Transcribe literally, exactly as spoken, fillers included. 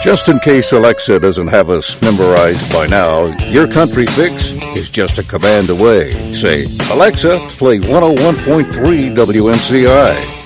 Just in case Alexa doesn't have us memorized by now, your country fix is just a command away. Say, Alexa, play one oh one point three W M C I.